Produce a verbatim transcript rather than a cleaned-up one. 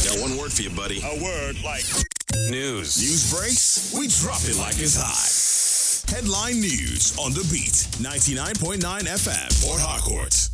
Got one word for you, buddy. A word like news. News breaks? We drop it like it's hot. Headline news on the beat. ninety-nine point nine F M, Port Harcourt.